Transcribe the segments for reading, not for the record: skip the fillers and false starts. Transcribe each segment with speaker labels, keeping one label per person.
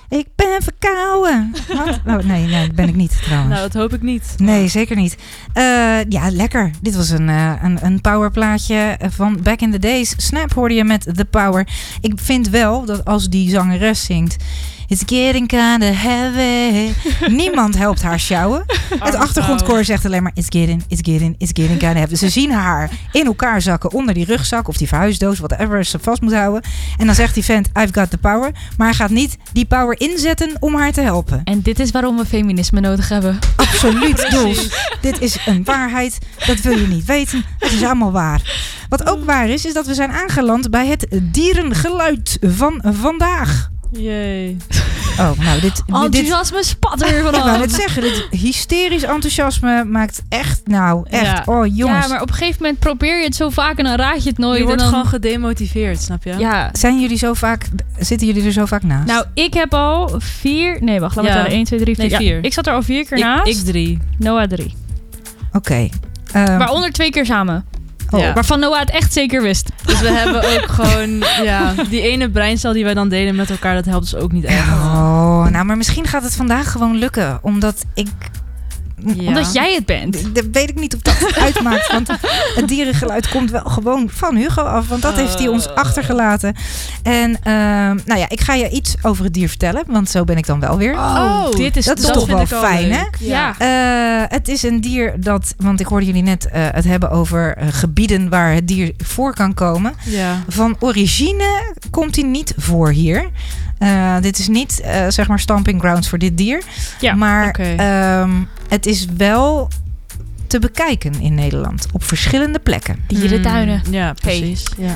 Speaker 1: Ik ben verkouden. Wat? Oh, nee, dat ben ik niet trouwens.
Speaker 2: Nou, dat hoop ik niet.
Speaker 1: Nee, zeker niet. Ja, lekker. Dit was een powerplaatje van Back in the Days. Snap hoorde je met The Power. Ik vind wel dat als die zangeres zingt... It's getting kinda heavy. Niemand helpt haar sjouwen. Het achtergrondkoor zegt alleen maar... It's getting kinda heavy. Ze zien haar in elkaar zakken onder die rugzak... of die verhuisdoos, whatever ze vast moet houden. En dan zegt die vent, I've got the power. Maar hij gaat niet die power inzetten om haar te helpen.
Speaker 3: En dit is waarom we feminisme nodig hebben.
Speaker 1: Absoluut, Dols. Dit is een waarheid. Dat wil je niet weten. Het is allemaal waar. Wat ook waar is dat we zijn aangeland... bij het dierengeluid van vandaag.
Speaker 2: Jee.
Speaker 1: Oh, nou, dit
Speaker 3: Enthousiasme spat er vanaf.
Speaker 1: Ik wou net zeggen, dit hysterisch enthousiasme maakt echt,
Speaker 2: Ja.
Speaker 1: Oh jongens.
Speaker 3: Ja, maar op een gegeven moment probeer je het zo vaak en dan raad je het nooit.
Speaker 2: Je wordt
Speaker 3: en dan...
Speaker 2: gewoon gedemotiveerd, snap je?
Speaker 3: Ja.
Speaker 1: Zitten jullie er zo vaak naast?
Speaker 3: Nou, ik heb al 4... Nee, wacht, laat me
Speaker 2: Ja.
Speaker 3: tellen. 1, 2, 3, 4.
Speaker 2: Nee, 4.
Speaker 3: Ik zat er al 4 keer naast.
Speaker 2: Ik 3.
Speaker 3: Noah 3.
Speaker 1: Oké.
Speaker 3: Waaronder 2 keer samen.
Speaker 2: Ja.
Speaker 3: Waarvan Noah het echt zeker wist.
Speaker 2: Dus we hebben ook gewoon... Ja, die ene breincel die wij dan delen met elkaar... dat helpt dus ook niet echt.
Speaker 1: Oh, nou, maar misschien gaat het vandaag gewoon lukken. Omdat ik...
Speaker 2: Ja.
Speaker 3: Omdat jij het bent.
Speaker 1: Dat weet ik niet of dat uitmaakt. Want het dierengeluid komt wel gewoon van Hugo af. Want dat heeft hij ons achtergelaten. En nou ja, ik ga je iets over het dier vertellen. Want zo ben ik dan wel weer.
Speaker 3: Dit is
Speaker 1: dat is
Speaker 3: top.
Speaker 1: toch wel
Speaker 2: vind ik al
Speaker 1: fijn,
Speaker 2: leuk.
Speaker 1: hè?
Speaker 3: Ja.
Speaker 1: Het is een dier dat... Want ik hoorde jullie net het hebben over gebieden waar het dier voor kan komen.
Speaker 2: Ja.
Speaker 1: Van origine komt hij niet voor hier. Dit is niet, zeg maar, stomping grounds voor dit dier.
Speaker 3: Ja,
Speaker 1: maar
Speaker 2: oké.
Speaker 1: het is wel te bekijken in Nederland. Op verschillende plekken.
Speaker 3: Dierentuinen.
Speaker 2: Ja, precies. Ja.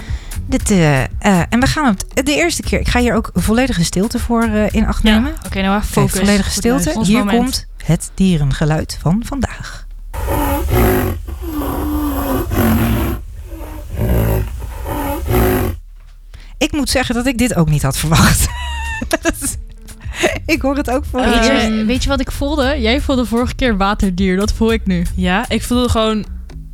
Speaker 1: En we gaan het de eerste keer... Ik ga hier ook volledige stilte voor in acht nemen.
Speaker 3: Oké, Noah,
Speaker 1: Oké,
Speaker 3: focus.
Speaker 1: volledige
Speaker 2: Goed
Speaker 1: stilte.
Speaker 2: luisteren.
Speaker 1: Hier
Speaker 3: Ons moment.
Speaker 1: komt het dierengeluid van vandaag. Ik moet zeggen dat ik dit ook niet had verwacht. Ik hoor het ook voor het eerst.
Speaker 3: Weet je wat ik voelde? Jij voelde vorige keer waterdier. Dat voel ik nu.
Speaker 2: Ja, ik voelde gewoon...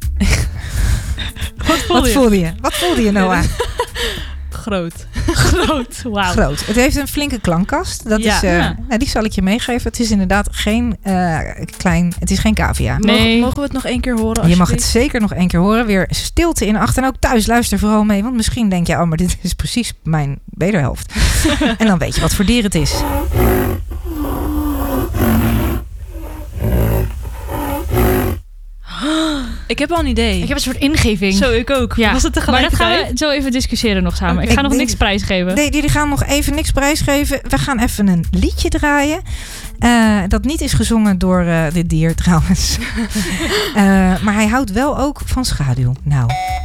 Speaker 1: Wat voelde je, Noah?
Speaker 2: Groot.
Speaker 3: Groot. Wauw.
Speaker 1: Groot. Het heeft een flinke klankkast. Dat
Speaker 2: Ja.
Speaker 1: is, nou, die zal ik je meegeven. Het is inderdaad geen het is geen cavia.
Speaker 3: Nee.
Speaker 2: Mogen we het nog 1 keer horen?
Speaker 1: Je mag het
Speaker 2: alsjeblieft?
Speaker 1: zeker nog 1 keer horen. Weer stilte in acht. En ook thuis luister vooral mee. Want misschien denk je, oh, maar dit is precies mijn wederhelft. En dan weet je wat voor dier het is.
Speaker 2: Ik heb al een idee.
Speaker 3: Ik heb een soort ingeving.
Speaker 2: Zo, ik ook.
Speaker 3: Ja.
Speaker 2: Was het
Speaker 3: Maar
Speaker 2: tegelijkertijd?
Speaker 3: dat gaan we zo even discussiëren nog samen.
Speaker 2: Oké.
Speaker 3: Ik ga nog
Speaker 1: Ik
Speaker 3: niks
Speaker 1: denk-
Speaker 3: prijsgeven.
Speaker 1: Nee, jullie gaan nog even niks prijsgeven. We gaan even een liedje draaien. Dat niet is gezongen door dit dier trouwens. Maar hij houdt wel ook van schaduw. Nou,